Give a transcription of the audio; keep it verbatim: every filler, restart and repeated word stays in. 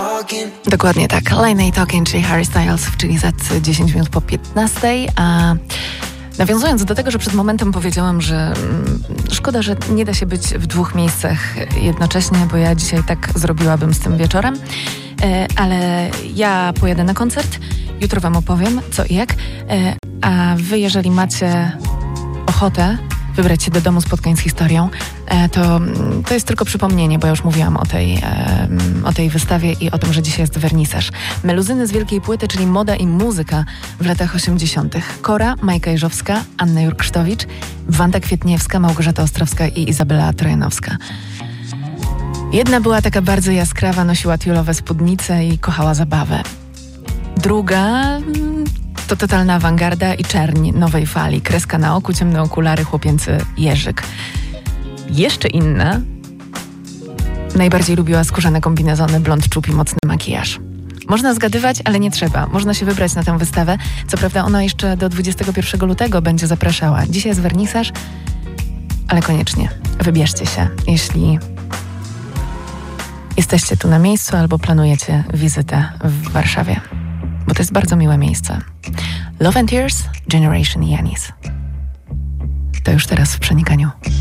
Dokładnie tak. Late Night Talking, czyli Harry Styles, czyli za dziesięć minut po piętnastej. A nawiązując do tego, że przed momentem powiedziałam, że mm, szkoda, że nie da się być w dwóch miejscach jednocześnie, bo ja dzisiaj tak zrobiłabym z tym wieczorem. E, ale ja pojadę na koncert, jutro wam opowiem co i jak. E, a wy, jeżeli macie ochotę wybrać się do domu spotkań z historią, to, to jest tylko przypomnienie, bo ja już mówiłam o tej, o tej wystawie i o tym, że dzisiaj jest wernisaż. Meluzyny z wielkiej płyty, czyli moda i muzyka w latach osiemdziesiątych. Kora, Majka Jeżowska, Anna Jurksztowicz, Wanda Kwietniewska, Małgorzata Ostrowska i Izabela Trojanowska. Jedna była taka bardzo jaskrawa, nosiła tiulowe spódnice i kochała zabawę. Druga to totalna awangarda i czerń nowej fali. Kreska na oku, ciemne okulary, chłopięcy jeżyk. Jeszcze inna najbardziej lubiła skórzane kombinezony, blond czub i mocny makijaż. Można zgadywać, ale nie trzeba. Można się wybrać na tę wystawę. Co prawda ona jeszcze do dwudziestego pierwszego lutego będzie zapraszała. Dzisiaj jest wernisaż, ale koniecznie wybierzcie się, jeśli jesteście tu na miejscu albo planujecie wizytę w Warszawie, bo to jest bardzo miłe miejsce. Love and Tears, Generation Janis. To już teraz w Przenikaniu.